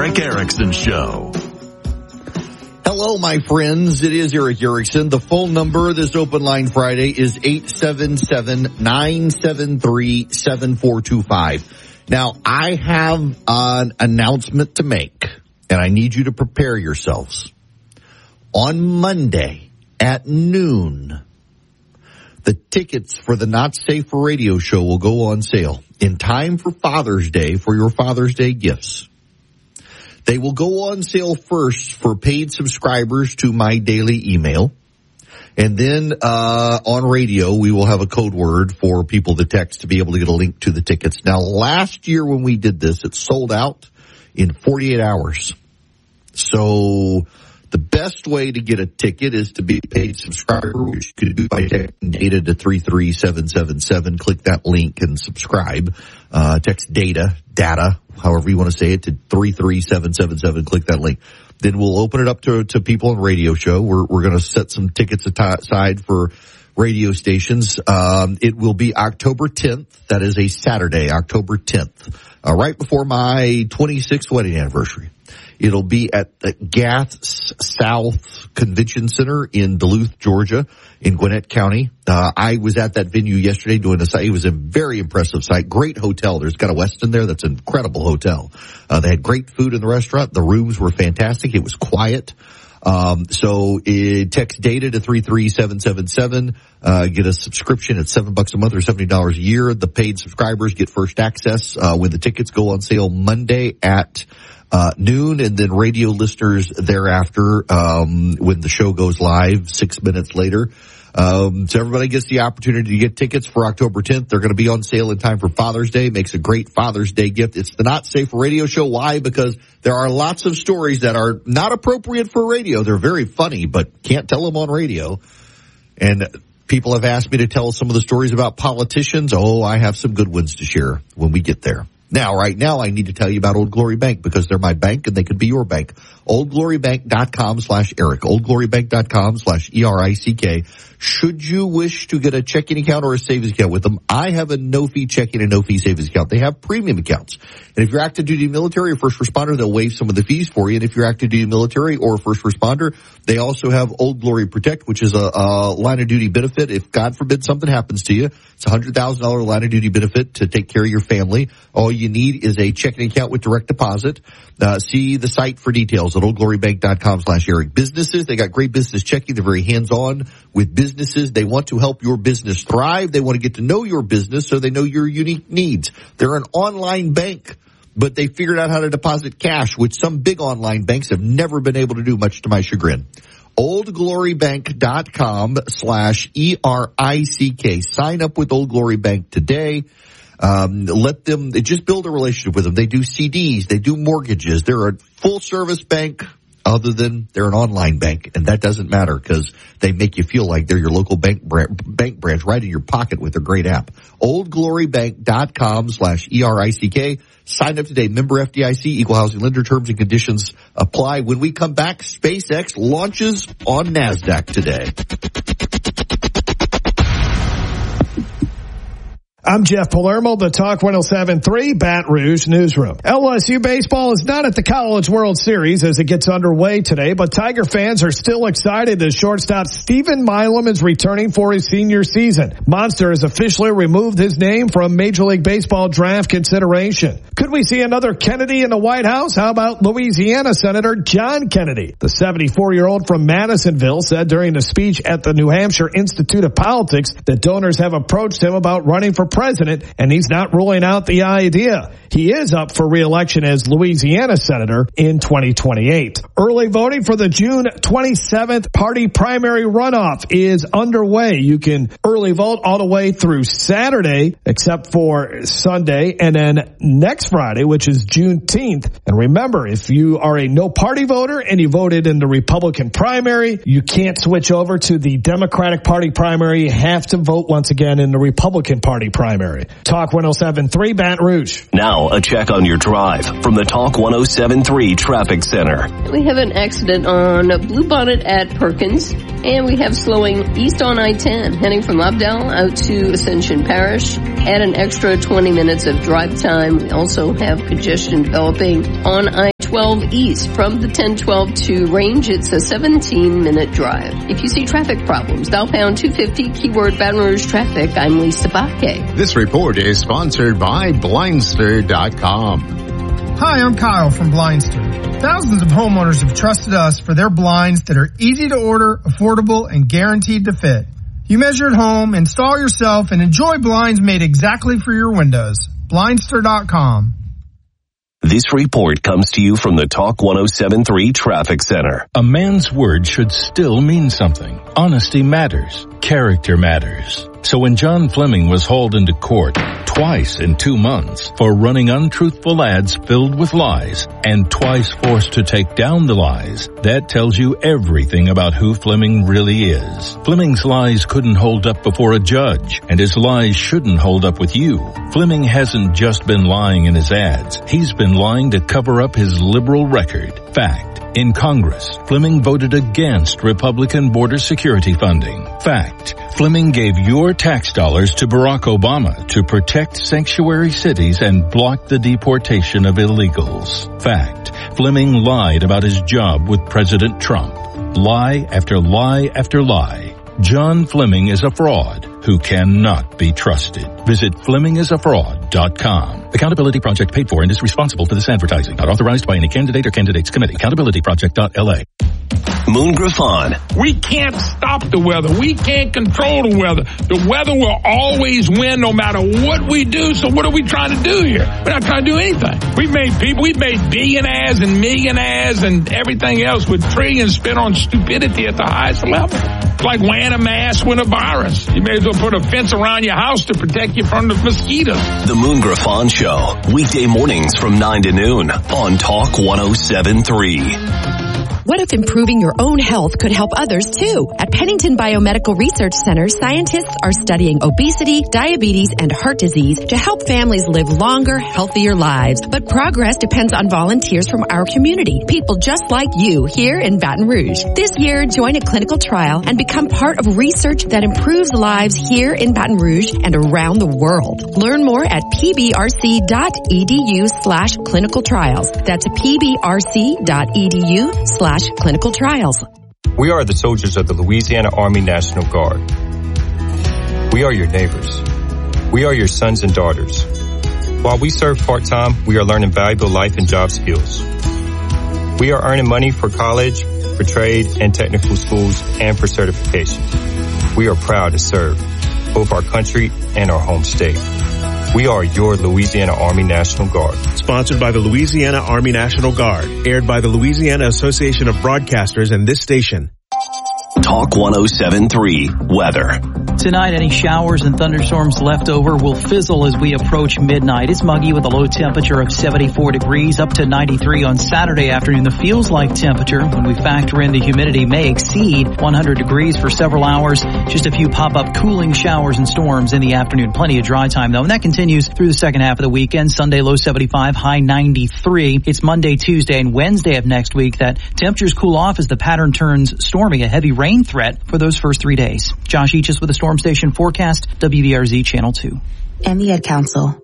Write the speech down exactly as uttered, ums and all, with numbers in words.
Erick Erickson Show. Hello, my friends. It is Erick Erickson. The phone number this Open Line Friday is eight seven seven, nine seven three, seven four two five. Now, I have an announcement to make, and I need you to prepare yourselves. On Monday at noon, the tickets for the Not Safe for Radio show will go on sale in time for Father's Day for your Father's Day gifts. They will go on sale first for paid subscribers to my daily email. And then uh on radio, we will have a code word for people to text to be able to get a link to the tickets. Now, last year when we did this, it sold out in forty-eight hours. So the best way to get a ticket is to be a paid subscriber, which you can do by texting data to three three seven seven seven. Click that link and subscribe. Uh, text data, data, however you want to say it, to three three seven seven seven. Click that link. Then we'll open it up to, to people on radio show. We're, we're going to set some tickets aside for radio stations. Um, it will be October tenth. That is a Saturday, October tenth, uh, right before my twenty-sixth wedding anniversary. It'll be at the Gath South Convention Center in Duluth, Georgia, in Gwinnett County. Uh, I was at that venue yesterday doing a site. It was a very impressive site. Great hotel. There's got a Westin there. That's an incredible hotel. Uh, they had great food in the restaurant. The rooms were fantastic. It was quiet. Um, so it, text data to three three seven seven seven, uh, get a subscription at seven bucks a month or seventy dollars a year. The paid subscribers get first access, uh, when the tickets go on sale Monday at, uh, noon, and then radio listeners thereafter, um, when the show goes live six minutes later. Um, so everybody gets the opportunity to get tickets for October tenth. They're going to be on sale in time for Father's Day. Makes a great Father's Day gift. It's the Not Safe for Radio show. Why? Because there are lots of stories that are not appropriate for radio. They're very funny, but can't tell them on radio. And people have asked me to tell some of the stories about politicians. Oh, I have some good ones to share when we get there. Now, right now, I need to tell you about Old Glory Bank because they're my bank and they could be your bank. oldglorybank.com slash Eric. oldglorybank.com slash E R I C K. Should you wish to get a checking account or a savings account with them, I have a no-fee checking and no-fee savings account. They have premium accounts. And if you're active duty military or first responder, they'll waive some of the fees for you. And if you're active duty military or first responder, they also have Old Glory Protect, which is a, a line of duty benefit. If God forbid something happens to you, it's a one hundred thousand dollars line of duty benefit to take care of your family. All you need is a checking account with direct deposit. Uh, see the site for details at oldglorybank.com slash Eric. Businesses, they got great business checking. They're very hands-on with businesses. They want to help your business thrive. They want to get to know your business so they know your unique needs. They're an online bank, but they figured out how to deposit cash, which some big online banks have never been able to do, much to my chagrin. oldglorybank.com slash E R I C K. Sign up with Old Glory Bank today. Um, let them, just build a relationship with them. They do C Ds. They do mortgages. They're a full service bank other than they're an online bank. And that doesn't matter because they make you feel like they're your local bank, bank branch right in your pocket with their great app. oldglorybank.com slash E R I C K. Sign up today. Member F D I C, equal housing lender. Terms and conditions apply. When we come back, SpaceX launches on NASDAQ today. I'm Jeff Palermo, the Talk one oh seven point three Baton Rouge Newsroom. L S U baseball is not at the College World Series as it gets underway today, but Tiger fans are still excited as shortstop Stephen Milam is returning for his senior season. Monster has officially removed his name from Major League Baseball draft consideration. Could we see another Kennedy in the White House? How about Louisiana Senator John Kennedy? The seventy-four-year-old from Madisonville said during a speech at the New Hampshire Institute of Politics that donors have approached him about running for president, and he's not ruling out the idea. He is up for re-election as Louisiana Senator in twenty twenty-eight. Early voting for the June twenty-seventh party primary runoff is underway. You can early vote all the way through Saturday, except for Sunday, and then next Friday, which is Juneteenth. And remember, if you are a no-party voter and you voted in the Republican primary, you can't switch over to the Democratic Party primary. You have to vote once again in the Republican Party primary. Primary. Talk one oh seven point three Baton Rouge. Now a check on your drive from the Talk one oh seven point three Traffic Center. We have an accident on Bluebonnet at Perkins, and we have slowing east on I ten, heading from Lobdell out to Ascension Parish. Add an extra twenty minutes of drive time. We also have congestion developing on I twenty twelve East. From the ten twelve to Range, it's a seventeen minute drive. If you see traffic problems, dial pound two fifty, keyword Baton Rouge traffic. I'm Lisa Bakke. This report is sponsored by Blindster dot com. Hi, I'm Kyle from Blindster. Thousands of homeowners have trusted us for their blinds that are easy to order, affordable, and guaranteed to fit. You measure at home, install yourself, and enjoy blinds made exactly for your windows. Blindster dot com. This report comes to you from the Talk one oh seven point three Traffic Center. A man's word should still mean something. Honesty matters. Character matters. So when John Fleming was hauled into court twice in two months for running untruthful ads filled with lies and twice forced to take down the lies, that tells you everything about who Fleming really is. Fleming's lies couldn't hold up before a judge, and his lies shouldn't hold up with you. Fleming hasn't just been lying in his ads. He's been lying to cover up his liberal record. Fact. In Congress, Fleming voted against Republican border security funding. Fact. Fleming gave your tax dollars to Barack Obama to protect sanctuary cities and block the deportation of illegals. Fact. Fleming lied about his job with President Trump. Lie after lie after lie. John Fleming is a fraud who cannot be trusted. Visit Fleming is a fraud dot com. Accountability Project paid for and is responsible for this advertising. Not authorized by any candidate or candidates committee. Accountability Project dot L A. Moon Griffon. We can't stop the weather. We can't control the weather. The weather will always win no matter what we do. So what are we trying to do here? We're not trying to do anything. We've made people, we've made billionaires and millionaires and everything else with trillions spent on stupidity at the highest level. It's like wearing a mask with a virus. You may as well put a fence around your house to protect you from the mosquitoes. The Moon Griffon Show. Weekday mornings from nine to noon on Talk one oh seven point three. What if improving your own health could help others too? At Pennington Biomedical Research Center, scientists are studying obesity, diabetes, and heart disease to help families live longer, healthier lives. But progress depends on volunteers from our community, people just like you here in Baton Rouge. This year, join a clinical trial and become part of research that improves lives here in Baton Rouge and around the world. Learn more at pbrc.edu slash clinical trials. That's pbrc.edu slash clinical trials. We are the soldiers of the Louisiana Army National Guard. We are your neighbors. We are your sons and daughters. While we serve part-time, we are learning valuable life and job skills. We are earning money for college, for trade and technical schools, and for certifications. We are proud to serve both our country and our home state. We are your Louisiana Army National Guard. Sponsored by the Louisiana Army National Guard. Aired by the Louisiana Association of Broadcasters and this station. Talk one oh seven point three Weather. Tonight, any showers and thunderstorms left over will fizzle as we approach midnight. It's muggy with a low temperature of seventy-four degrees up to ninety-three on Saturday afternoon. The feels like temperature, when we factor in the humidity, may exceed one hundred degrees for several hours. Just a few pop-up cooling showers and storms in the afternoon. Plenty of dry time, though, and that continues through the second half of the weekend. Sunday, low seventy-five, high ninety-three. It's Monday, Tuesday, and Wednesday of next week that temperatures cool off as the pattern turns stormy. A heavy rain threat for those first three days. Josh Eaches with the Storm Station forecast, W B R Z Channel two. And the Ad Council.